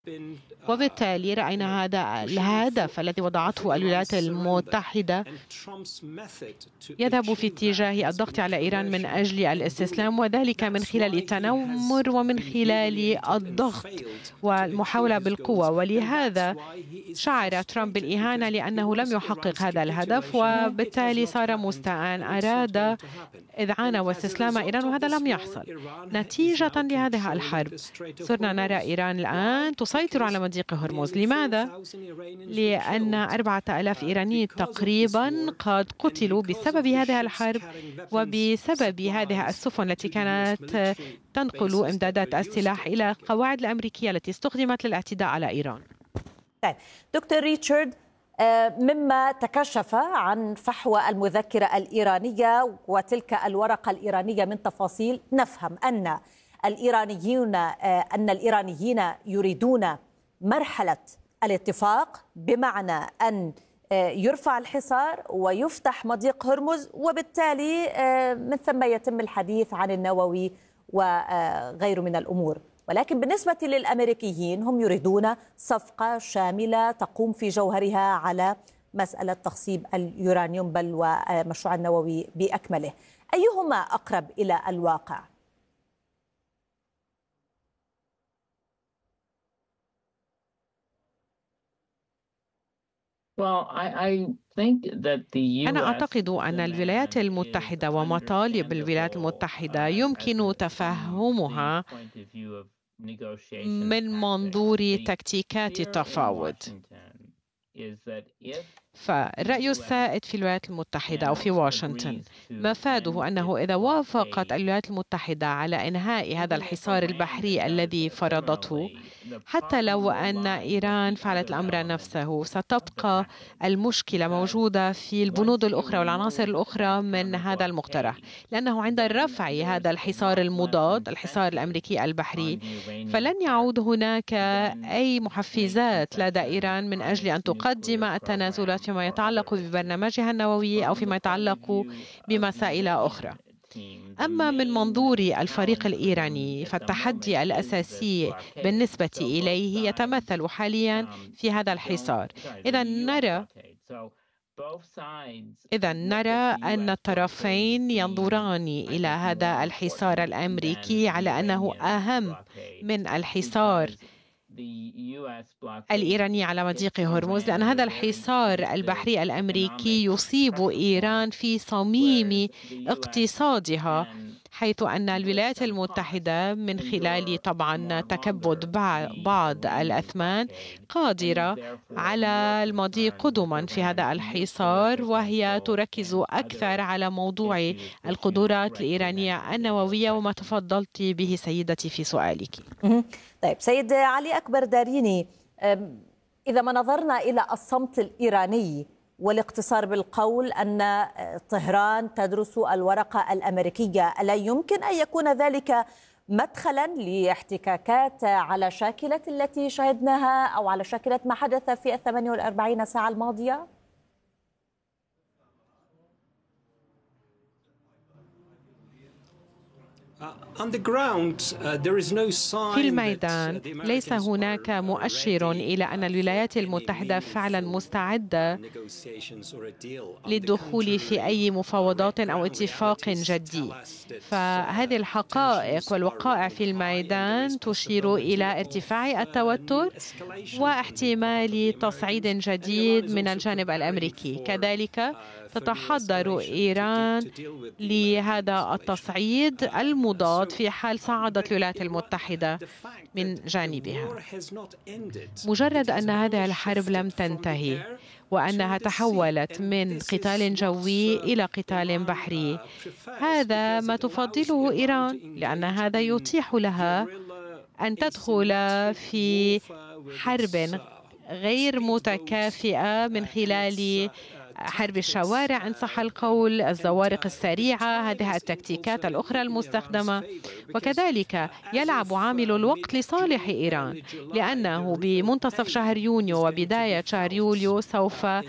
وبالتالي رأينا هذا الهدف الذي وضعته الولايات المتحدة يذهب في اتجاه الضغط على إيران من أجل الاستسلام، وذلك من خلال التنمر ومن خلال الضغط والمحاولة بالقوة. ولهذا شعر ترامب بالإهانة لأنه لم يحقق هذا الهدف، وبالتالي صار مستاءً، أراد إذعان واستسلام إيران، وهذا لم يحصل. نتيجة لهذه الحرب صرنا نرى إيران الآن تسيطر على مضيق هرمز. لماذا؟ لأن 4000 إيراني تقريبا قد قتلوا بسبب هذه الحرب وبسبب هذه السفن التي كانت تنقل إمدادات السلاح إلى القواعد الأمريكية التي استخدمت للاعتداء على إيران. طيب دكتور ريتشارد، مما تكشف عن فحوى المذكرة الإيرانية وتلك الورقة الإيرانية من تفاصيل، نفهم أن الإيرانيين يريدون مرحلة الاتفاق، بمعنى أن يرفع الحصار ويفتح مضيق هرمز، وبالتالي من ثم يتم الحديث عن النووي وغيره من الأمور. ولكن بالنسبة للأمريكيين هم يريدون صفقة شاملة تقوم في جوهرها على مسألة تخصيب اليورانيوم بل ومشروع النووي بأكمله. أيهما أقرب إلى الواقع؟ أنا أعتقد أن الولايات المتحدة ومطالب الولايات المتحدة يمكن تفهمها من منظور تكتيكات التفاوض. فالرأي السائد في الولايات المتحدة أو في واشنطن مفاده أنه إذا وافقت الولايات المتحدة على إنهاء هذا الحصار البحري الذي فرضته، حتى لو أن إيران فعلت الأمر نفسه، ستبقى المشكلة موجودة في البنود الأخرى والعناصر الأخرى من هذا المقترح، لأنه عند رفع هذا الحصار المضاد، الحصار الأمريكي البحري، فلن يعود هناك أي محفزات لدى إيران من أجل أن تقدم التنازلات فيما يتعلق ببرنامجها النووي أو فيما يتعلق بمسائل أخرى. أما من منظور الفريق الإيراني فالتحدي الأساسي بالنسبة إليه يتمثل حاليا في هذا الحصار. إذا نرى أن الطرفين ينظران إلى هذا الحصار الأمريكي على أنه أهم من الحصار الإيراني على مضيق هرمز، لأن هذا الحصار البحري الأمريكي يصيب إيران في صميم اقتصادها، حيث أن الولايات المتحدة من خلال طبعا تكبد بعض الأثمان قادرة على المضي قدما في هذا الحصار، وهي تركز أكثر على موضوع القدرات الإيرانية النووية، وما تفضلت به سيدتي في سؤالك. طيب سيد علي أكبر داريني، إذا ما نظرنا إلى الصمت الإيراني والاقتصار بالقول أن طهران تدرس الورقة الأمريكية، ألا يمكن أن يكون ذلك مدخلا لاحتكاكات على شاكلة التي شهدناها أو على شاكلة ما حدث في 48 ساعة الماضية؟ في الميدان ليس هناك مؤشر إلى أن الولايات المتحدة فعلا مستعدة للدخول في أي مفاوضات أو اتفاق جدي. فهذه الحقائق والوقائع في الميدان تشير إلى ارتفاع التوتر واحتمال تصعيد جديد من الجانب الأمريكي. كذلك تتحضر إيران لهذا التصعيد المضاد في حال صعدت الولايات المتحدة من جانبها. مجرد أن هذه الحرب لم تنتهي وأنها تحولت من قتال جوي إلى قتال بحري، هذا ما تفضله إيران، لأن هذا يتيح لها أن تدخل في حرب غير متكافئة من خلال حرب الشوارع إن صح القول، الزوارق السريعة، هذه التكتيكات الأخرى المستخدمة. وكذلك يلعب عامل الوقت لصالح إيران، لأنه بمنتصف شهر يونيو وبداية شهر يوليو سوف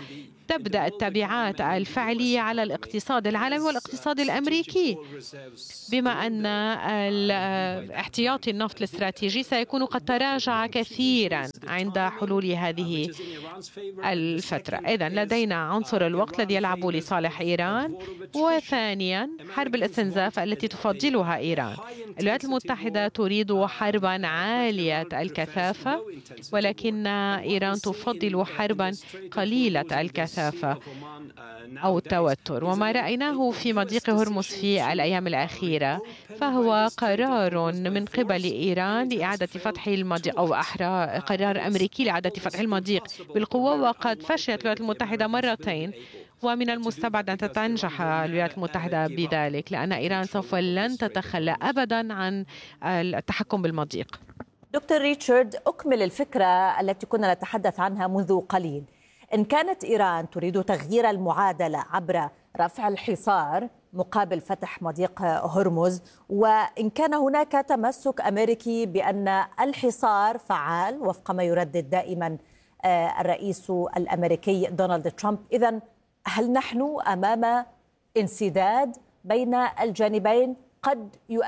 تبدأ التبعات الفعلية على الاقتصاد العالمي والاقتصاد الأمريكي، بما أن احتياطي النفط الاستراتيجي سيكون قد تراجع كثيرا عند حلول هذه الفترة. إذن لدينا عنصر الوقت الذي يلعب لصالح إيران، وثانيا حرب الاستنزاف التي تفضلها إيران. الولايات المتحدة تريد حربا عالية الكثافة، ولكن إيران تفضل حربا قليلة الكثافة أو التوتر. وما رأيناه في مضيق هرمز في الأيام الأخيرة فهو قرار من قبل إيران لإعادة فتح المضيق، أو أحرى قرار أمريكي لإعادة فتح المضيق بالقوة، وقد فشلت الولايات المتحدة مرتين، ومن المستبعد أن تنجح الولايات المتحدة بذلك، لأن إيران سوف لن تتخلى أبدا عن التحكم بالمضيق. دكتور ريتشارد، أكمل الفكرة التي كنا نتحدث عنها منذ قليل. إن كانت إيران تريد تغيير المعادلة عبر رفع الحصار مقابل فتح مضيق هرمز، وإن كان هناك تمسك أمريكي بأن الحصار فعال وفق ما يردد دائما الرئيس الأمريكي دونالد ترامب، إذن هل نحن أمام انسداد بين الجانبين قد